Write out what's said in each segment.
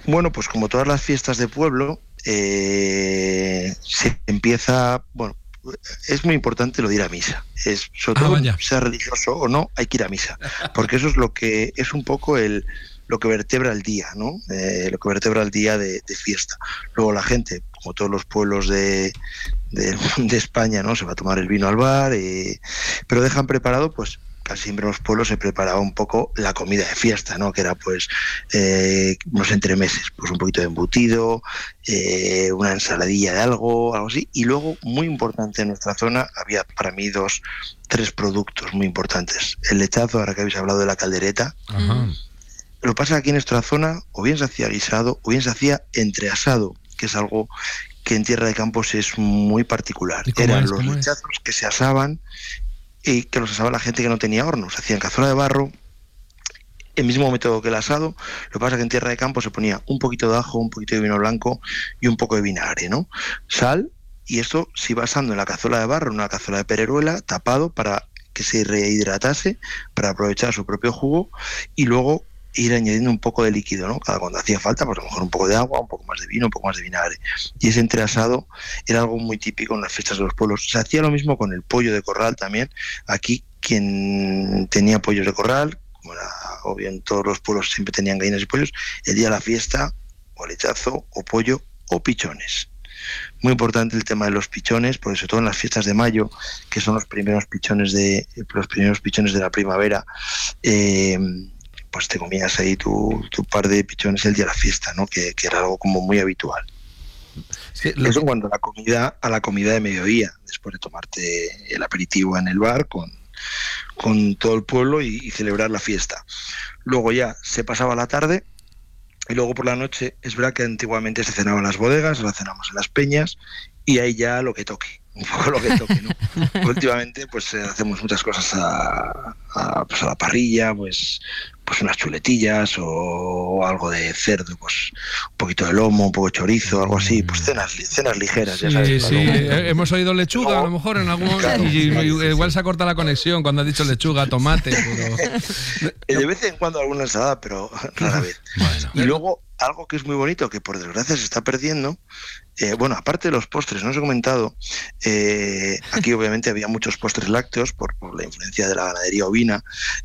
Bueno, pues como todas las fiestas de pueblo, se empieza, bueno, es muy importante lo de ir a misa. Sobre todo, vaya. sea religioso o no, hay que ir a misa, porque eso es lo que es un poco lo que vertebra el día, ¿no? Lo que vertebra el día de fiesta. Luego la gente, como todos los pueblos de España, ¿no? Se va a tomar el vino al bar, pero dejan preparado, pues casi siempre en los pueblos se preparaba un poco la comida de fiesta, ¿no? Que era pues unos entremeses, pues un poquito de embutido, una ensaladilla de algo así. Y luego, muy importante en nuestra zona, había para mí tres productos muy importantes. El lechazo, ahora que habéis hablado de la caldereta. Ajá. Lo que pasa es que aquí en nuestra zona o bien se hacía guisado o bien se hacía entreasado, que es algo que en Tierra de Campos es muy particular. Eran los lechazos que se asaban y que los asaba la gente que no tenía horno. Se hacía en cazuela de barro, el mismo método que el asado. Lo que pasa es que en Tierra de Campos se ponía un poquito de ajo, un poquito de vino blanco y un poco de vinagre, ¿no? Sal, y esto se iba asando en la cazuela de barro, en una cazuela de pereruela, tapado para que se rehidratase, para aprovechar su propio jugo, y luego ir añadiendo un poco de líquido, ¿no? Cada cuando hacía falta, pues a lo mejor un poco de agua, un poco más de vino, un poco más de vinagre. Y ese entreasado era algo muy típico en las fiestas de los pueblos. Se hacía lo mismo con el pollo de corral también. Aquí quien tenía pollos de corral, como era obvio en todos los pueblos siempre tenían gallinas y pollos, el día de la fiesta, o lechazo, o pollo, o pichones. Muy importante el tema de los pichones, porque sobre todo en las fiestas de mayo, que son los primeros pichones de la primavera, pues te comías ahí tu par de pichones el día de la fiesta, ¿no? Que era algo como muy habitual. Sí, eso en cuanto a la comida de mediodía, después de tomarte el aperitivo en el bar con todo el pueblo y celebrar la fiesta. Luego ya se pasaba la tarde y luego por la noche, es verdad que antiguamente se cenaba en las bodegas, ahora cenamos en las peñas y ahí ya lo que toque. Un poco lo que toque, ¿no? Últimamente pues hacemos muchas cosas a la parrilla, pues unas chuletillas o algo de cerdo, pues un poquito de lomo, un poco de chorizo, algo así, pues cenas ligeras, ya sabes. Sí, hemos oído lechuga, no, a lo mejor en algún momento, claro, igual se ha cortado la conexión cuando has dicho lechuga, tomate, pero... De vez en cuando alguna ensalada, pero rara vez. Bueno. Y luego algo que es muy bonito, que por desgracia se está perdiendo, bueno, aparte de los postres, no os he comentado, aquí obviamente había muchos postres lácteos por la influencia de la ganadería ovina,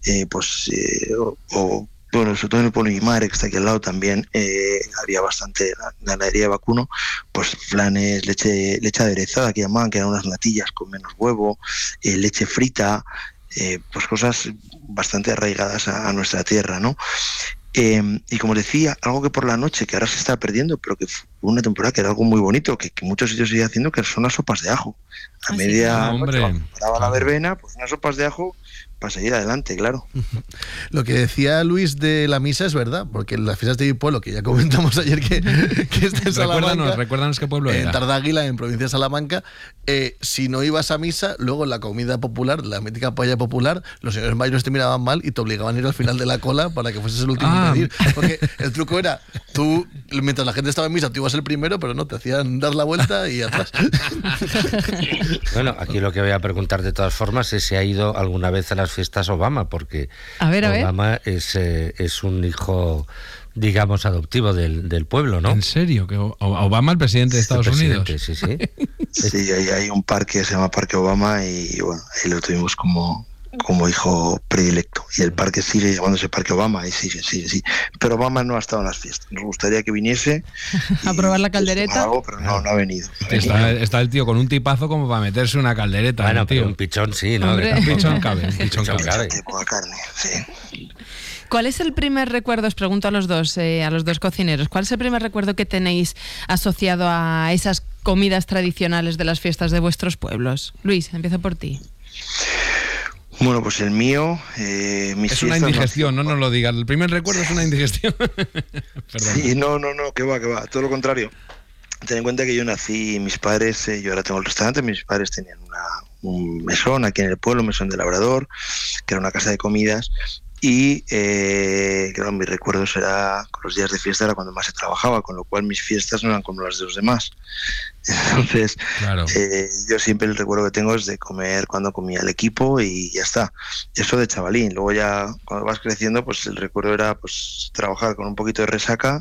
bueno, sobre todo en el pueblo de Guimar, que está aquí al lado también, había bastante ganadería de vacuno, pues flanes, leche aderezada que llamaban, que eran unas natillas con menos huevo, leche frita, pues cosas bastante arraigadas a nuestra tierra, ¿no? Y como decía, algo que por la noche, que ahora se está perdiendo, pero que fue una temporada que era algo muy bonito, que muchos sitios siguen haciendo, que son las sopas de ajo. A media noche, cuando paraba la verbena, pues unas sopas de ajo para seguir adelante, claro. Lo que decía Luis de la misa es verdad, porque en las fiestas de mi pueblo, que ya comentamos ayer que es de Salamanca, recuérdanos qué pueblo era. En Tardáguila, en provincia de Salamanca, si no ibas a misa, luego en la comida popular, la mítica paella popular, los señores mayores te miraban mal y te obligaban a ir al final de la cola para que fueses el último en pedir. Porque el truco era, tú, mientras la gente estaba en misa, tú ibas el primero, pero no, te hacían dar la vuelta y atrás. Bueno, aquí lo que voy a preguntar de todas formas es si ha ido alguna vez a las fiestas Obama, porque Obama es un hijo, digamos, adoptivo del pueblo, ¿no? ¿En serio? ¿Que Obama, el presidente de Estados Unidos? Sí. Sí, hay un parque que se llama Parque Obama y bueno, ahí lo tuvimos como hijo predilecto. Y el parque sigue llamándose Parque Obama y sigue. Pero Obama no ha estado en las fiestas. Nos gustaría que viniese a probar la caldereta. Algo, pero no ha venido. Está el tío con un tipazo como para meterse una caldereta. Bueno, tío. Un pichón sí, ¿no? Un pichón cabe. Poca carne, sí. ¿Cuál es el primer recuerdo, os pregunto a los dos cocineros, cuál es el primer recuerdo que tenéis asociado a esas comidas tradicionales de las fiestas de vuestros pueblos? Luis, empiezo por ti. Bueno, pues el mío... es una indigestión, no nos lo digas. El primer recuerdo es una indigestión. Sí, no, que va. Todo lo contrario. Ten en cuenta que yo nací, mis padres, yo ahora tengo el restaurante, mis padres tenían un mesón aquí en el pueblo, un mesón de labrador, que era una casa de comidas. Y claro, mis recuerdos era, con los días de fiesta era cuando más se trabajaba, con lo cual mis fiestas no eran como las de los demás. Entonces, claro. Yo siempre el recuerdo que tengo es de comer cuando comía el equipo y ya está. Eso de chavalín. Luego ya cuando vas creciendo, pues el recuerdo era pues trabajar con un poquito de resaca